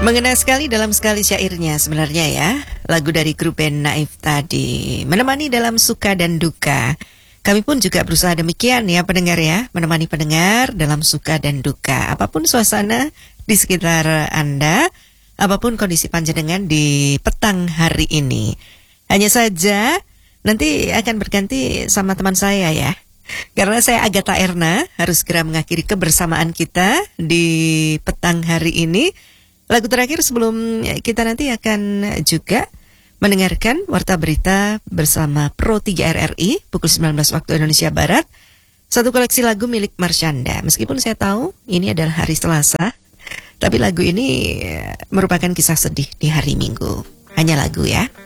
Mengena sekali dalam sekali syairnya sebenarnya ya. Lagu dari grup band Naif tadi menemani dalam suka dan duka. Kami pun juga berusaha demikian ya pendengar ya, menemani pendengar dalam suka dan duka. Apapun suasana di sekitar Anda, apapun kondisi panjenengan di petang hari ini. Hanya saja nanti akan berganti sama teman saya ya. Karena saya Agatha Erna harus segera mengakhiri kebersamaan kita di petang hari ini. Lagu terakhir sebelum kita nanti akan juga mendengarkan Warta Berita bersama Pro 3 RRI pukul 19 waktu Indonesia Barat. Satu koleksi lagu milik Marshanda. Meskipun saya tahu ini adalah hari Selasa, tapi lagu ini merupakan kisah sedih di hari Minggu. Hanya lagu ya.